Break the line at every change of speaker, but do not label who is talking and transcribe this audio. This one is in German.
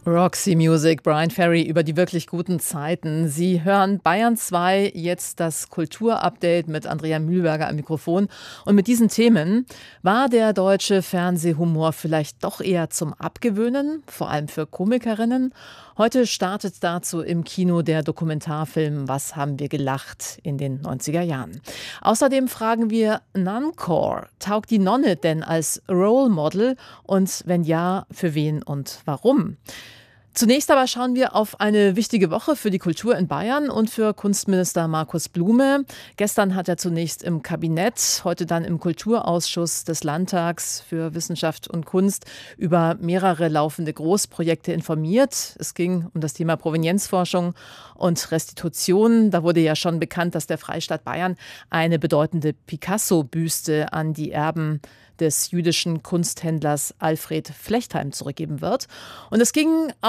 Roxy Music, Brian Ferry über die wirklich guten Zeiten. Sie hören Bayern 2, jetzt das Kulturupdate mit Andrea Mühlberger am Mikrofon. Und mit diesen Themen: War der deutsche Fernsehhumor vielleicht doch eher zum Abgewöhnen, vor allem für Komikerinnen? Heute startet dazu im Kino der Dokumentarfilm Was haben wir gelacht in den 90er Jahren. Außerdem fragen wir Noncore: Taugt die Nonne denn als Role Model? Und wenn ja, für wen und warum? Zunächst aber schauen wir auf eine wichtige Woche für die Kultur in Bayern und für Kunstminister Markus Blume. Gestern hat er zunächst im Kabinett, heute dann im Kulturausschuss des Landtags für Wissenschaft und Kunst über mehrere laufende Großprojekte informiert. Es ging um das Thema Provenienzforschung und Restitution. Da wurde ja schon bekannt, dass der Freistaat Bayern eine bedeutende Picasso-Büste an die Erben des jüdischen Kunsthändlers Alfred Flechtheim zurückgeben wird. Und es ging